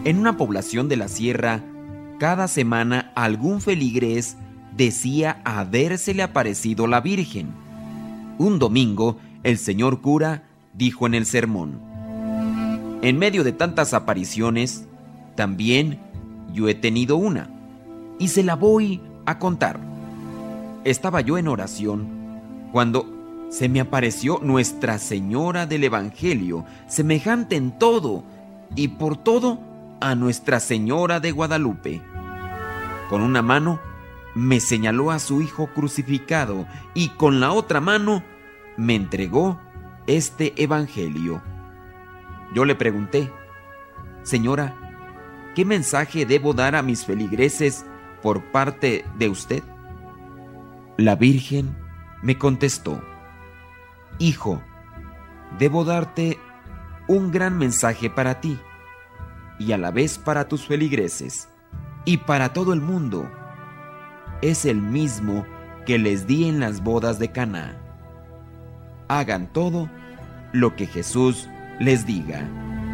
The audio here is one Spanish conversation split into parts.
En una población de la sierra, cada semana algún feligrés decía habérsele aparecido la Virgen. Un domingo, el señor cura dijo en el sermón: en medio de tantas apariciones, también yo he tenido una, y se la voy a contar. Estaba yo en oración cuando se me apareció Nuestra Señora del Evangelio, semejante en todo y por todo a Nuestra Señora de Guadalupe. Con una mano me señaló a su Hijo crucificado y con la otra mano me entregó este Evangelio. Yo le pregunté: Señora, ¿qué mensaje debo dar a mis feligreses por parte de usted? La Virgen me contestó: Hijo, debo darte un gran mensaje para ti y a la vez para tus feligreses y para todo el mundo. Es el mismo que les di en las bodas de Caná. Hagan todo lo que Jesús les diga.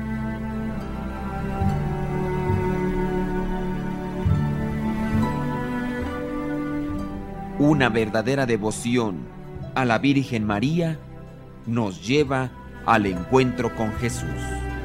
Una verdadera devoción a la Virgen María nos lleva al encuentro con Jesús.